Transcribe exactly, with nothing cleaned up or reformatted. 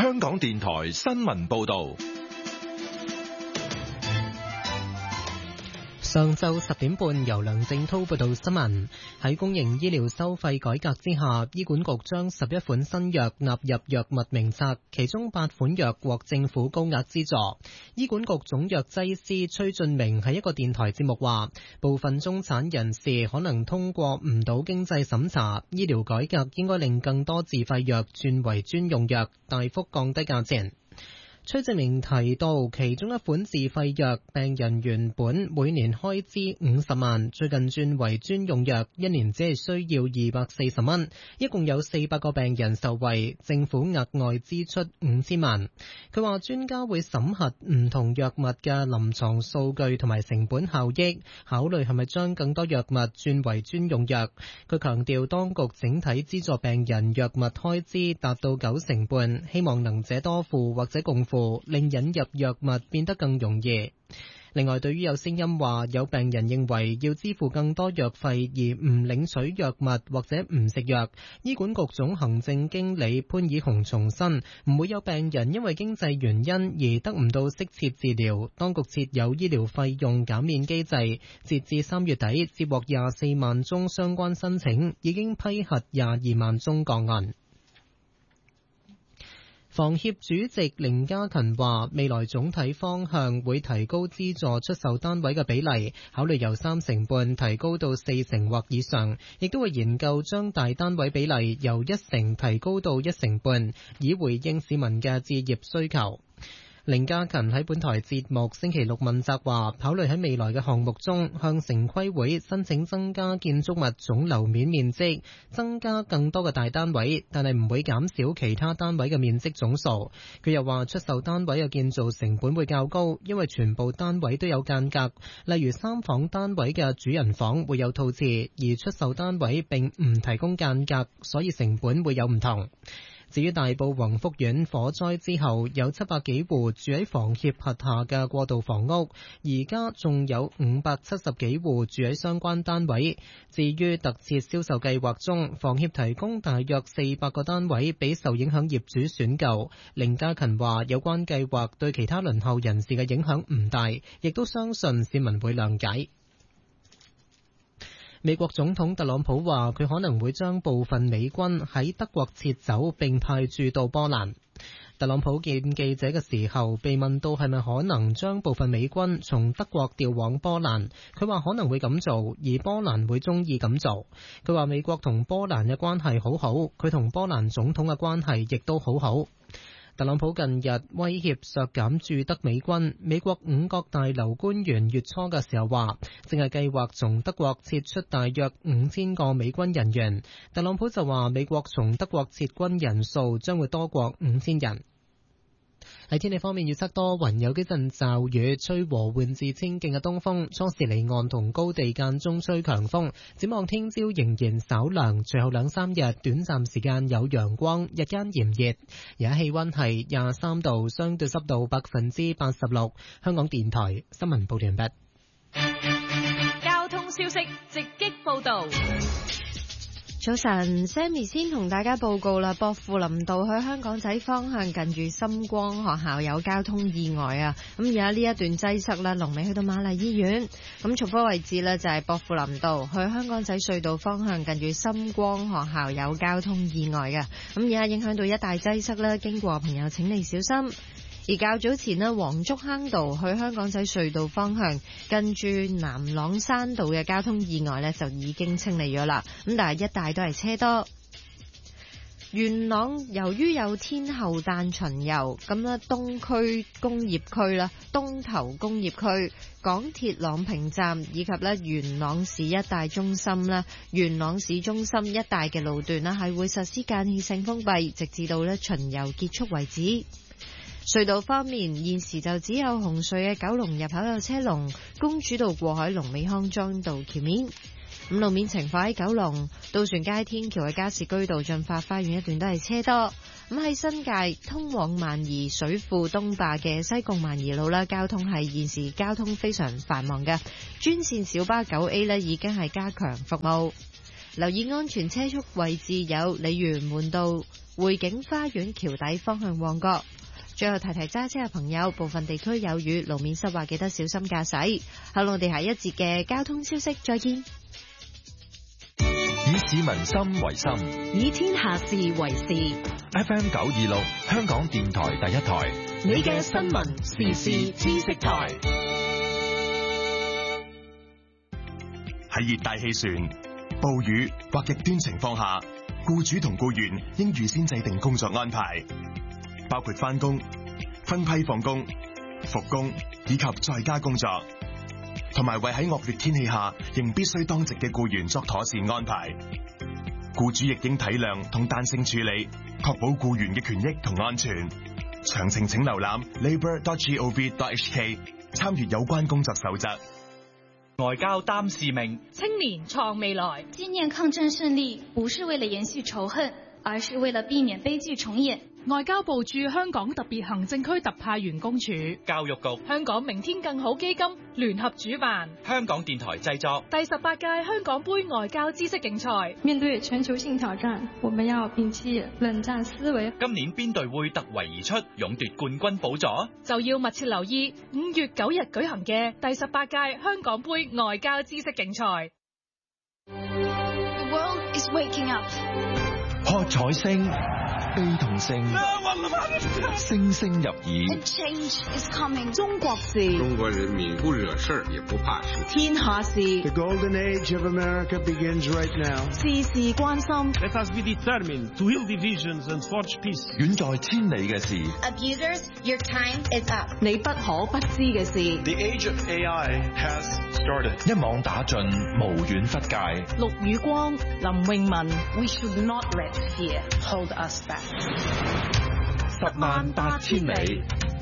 香港電台新聞報道。 上晝十點半，由梁正滔報道新聞。喺公營醫療收費改革之下，醫管局將十一款新藥納入藥物名冊，其中八款藥獲政府高額資助。醫管局總藥劑師崔俊明喺一個電台節目話，部分中產人士可能通過唔到經濟審查，醫療改革應該令更多自費藥轉為專用藥，大幅降低價錢。崔俊明提到，其中一款自費藥，病人原本每年開支五十萬，最近轉為專用藥，一年只係需要二百四十蚊，一共有四百個病人受惠，政府額外支出五千萬。佢話專家會審核唔同藥物嘅臨床數據同埋成本效益，考慮係咪將更多藥物轉為專用藥。佢強調，當局整體資助病人藥物開支達到九成半，希望能者多付或者共付，令引入藥物變得更容易。另外，對於有聲音話有病人認為要支付更多藥費而唔領取藥物或者唔食藥，醫管局總行政經理潘以雄重申，唔會有病人因為經濟原因而得唔到適切治療。當局設有醫療費用減免機制，截至三月底接獲廿四萬宗相關申請，已經批核廿二萬宗個案。房協主席凌嘉勤話，未來總體方向會提高資助出售單位嘅比例，考慮由三成半提高到四成或以上，亦都會研究將大單位比例由一成提高到一成半，以回應市民嘅置業需求。凌嘉勤喺本台節目星期六問責話，考慮喺未來嘅項目中向城規會申請增加建築物總樓面面積，增加更多嘅大單位，但係唔會減少其他單位嘅面積總數。佢又話，出售單位嘅建造成本會較高，因為全部單位都有間隔，例如三房單位嘅主人房會有套廁，而出售單位並唔提供間隔，所以成本會有唔同。至於大埔宏福苑火災之後，有七百幾戶住喺房協轄下嘅過渡房屋，而家仲有五百七十幾戶住喺相關單位。至於特設銷售計劃中，房協提供大約四百個單位俾受影響業主選購。凌嘉勤話，有關計劃對其他輪候人士嘅影響唔大，亦都相信市民會諒解。美國總統特朗普話，佢可能會將部分美軍喺德國撤走並派駐到波蘭。特朗普見記者嘅時候被問到係咪可能將部分美軍從德國調往波蘭，佢話可能會咁做，而波蘭會中意咁做。佢話美國同波蘭嘅關係好好，佢同波蘭總統嘅關係亦都好好。特朗普近日威脅削減駐德美軍，美國五角大樓官員月初嘅時候話，正係計劃從德國撤出大約五千個美軍人員。特朗普就話，美國從德國撤軍人數將會多過五千人。喺天氣方面，預測多雲，有幾陣驟雨，吹和緩至清勁嘅東風，初時離岸同高地間中吹強風。展望聽朝仍然稍涼，隨後兩三日短暫時間有陽光，日間炎熱。而家氣溫係廿三度，相對濕度百分之八十六。香港電台新聞報完畢。 交通消息直擊報道。 早晨 Sammy 先同大家報告啦，薄扶林道去香港仔方向近住深光學校有交通意外啊，咁而家呢一段擠塞啦，龍尾去到瑪麗醫院。咁重複位置呢，就係薄扶林道去香港仔隧道方向近住深光學校有交通意外嘅，咁而家影響到一大擠塞啦，經過朋友請你小心。而較早前呢，黃竹坑道去香港仔隧道方向近住南朗山道嘅交通意外呢，就已經清理咗啦，咁但係一帶都係車多。元朗由於有天后誕巡遊，咁呢東區工業區啦、東頭工業區、港鐵朗屏站以及呢元朗市一帶中心啦、元朗市中心一帶嘅路段呢，係會實施間歇性封閉，直至到呢巡遊結束為止。隧道方面，現時就只有紅隧嘅九龍入口有車龍，公主道過海龍尾康莊道橋面。咁路面情況喺九龍渡船街天橋嘅加士居道進發花園一段都係車多。咁喺新界通往萬宜水庫東壩嘅西貢萬宜路啦，交通係現時交通非常繁忙嘅，專線小巴九 A 呢已經係加強服務。 留意安全車速位置有鯉魚門道、匯景花園橋底方向旺角。最後提提揸車嘅朋友，部分地區有雨，路面濕滑，記得小心駕駛。好啦，我哋下一節嘅交通消息再見。 以市民心為心， 以天下事為事。 F M 九二六，香港電台第一台， 你嘅新聞時事知識台。 喺熱帶氣旋、暴雨或極端情況下，僱主同僱員應預先制定工作安排，包括返工、分批放工、復工以及在家工作，同埋為喺惡劣天氣下仍必須當值嘅僱員作妥善安排。僱主亦應體諒同彈性處理，確保僱員嘅權益同安全。詳情請瀏覽 labour dot gov dot h k 參閱有關工作守則。 外交擔使命， 青年創未來。 紀念抗戰勝利，不是為了延續仇恨，而是為了避免悲劇重演。 外交部駐香港特別行政區特派員公署、 教育局、 香港明天更好基金聯合主辦， 香港電台製作第十八屆香港杯外交知識競賽。 面對全球性挑戰，我們要摒棄冷戰思維。 今年邊隊會突圍而出，勇奪冠軍寶座？ 就要密切留意五月九日舉行嘅第十八屆香港杯外交知識競賽。 The world is waking up。 喝彩聲、悲痛聲，聲聲入耳。 A change is coming。 中國事， 中國人民不惹事也不怕事。 天下事。 The golden age of America begins right now。 事事關心。 Let us be determined to heal divisions and forge peace。 遠在千里嘅事。 Abusers, your time is up。 你不可不知嘅事。 The age of A I has started。 一網打盡，無遠弗屆。 陸宇光、林詠雯。 We should not let fear hold us back。 十萬八千里。